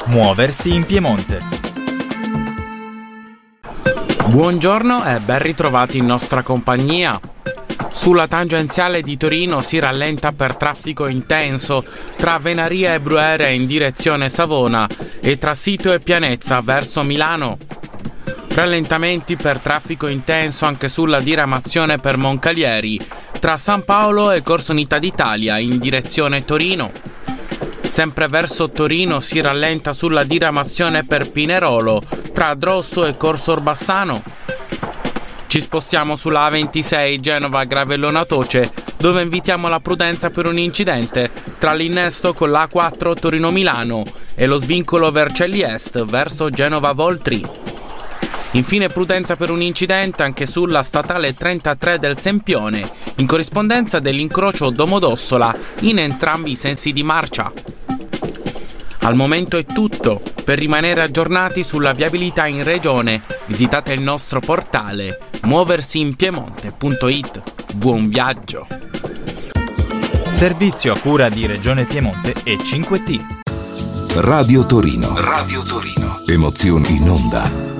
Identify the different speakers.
Speaker 1: Muoversi in Piemonte.
Speaker 2: Buongiorno e ben ritrovati in nostra compagnia. Sulla tangenziale di Torino si rallenta per traffico intenso tra Venaria e Brugheria in direzione Savona e tra Sito e Pianezza verso Milano. Rallentamenti per traffico intenso anche sulla diramazione per Moncalieri tra San Paolo e Corso Unità d'Italia in direzione Torino. Sempre verso Torino si rallenta sulla diramazione per Pinerolo tra Drosso e Corso Orbassano. Ci spostiamo sulla A26 Genova-Gravellona Toce, dove invitiamo la prudenza per un incidente tra l'innesto con l'A4 Torino-Milano e lo svincolo Vercelli Est verso Genova-Voltri. Infine prudenza per un incidente anche sulla statale 33 del Sempione, in corrispondenza dell'incrocio Domodossola in entrambi i sensi di marcia. Al momento è tutto. Per rimanere aggiornati sulla viabilità in regione, visitate il nostro portale muoversiinpiemonte.it. Buon viaggio!
Speaker 1: Servizio a cura di Regione Piemonte e 5T.
Speaker 3: Radio Torino. Radio Torino. Emozioni in onda.